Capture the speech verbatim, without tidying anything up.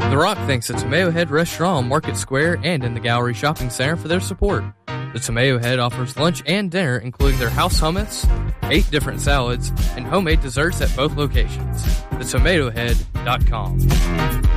The Rock thanks the Tomato Head Restaurant on Market Square and in the Gallery Shopping Center for their support. The Tomato Head offers lunch and dinner, including their house hummus, eight different salads, and homemade desserts at both locations. the tomato head dot com.